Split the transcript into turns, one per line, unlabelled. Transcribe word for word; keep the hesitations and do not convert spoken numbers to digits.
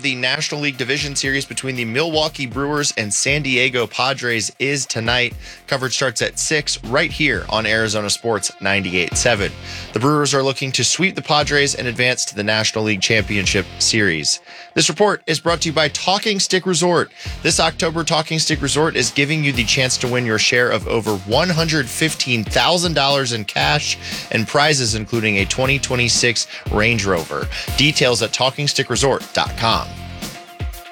the National League Division Series between the Milwaukee Brewers and San Diego Padres is tonight. Coverage starts at six right here on Arizona Sports ninety-eight point seven. The Brewers are looking to sweep the Padres and advance to the National League Championship Series. This report is brought to you by Talking Stick Resort. This October, Talking Stick Resort is giving you the chance to win your share of over one hundred fifteen thousand dollars in cash and prizes, including a twenty twenty-six Range Rover. Details at talking stick resort dot com.